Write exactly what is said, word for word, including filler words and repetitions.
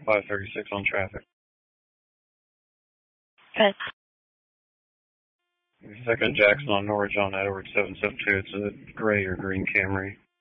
five thirty-six on traffic. Okay. Second Jackson on Norwich on Edward seven seven two. It's a gray or green Camry.